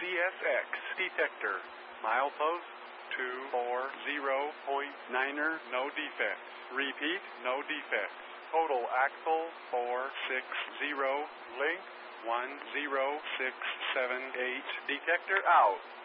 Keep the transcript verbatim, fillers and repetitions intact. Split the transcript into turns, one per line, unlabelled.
S X detector. Milepost two four zero point niner, no defects. Repeat, no defects. Total axle four six zero, length one zero six seven eight. Detector out.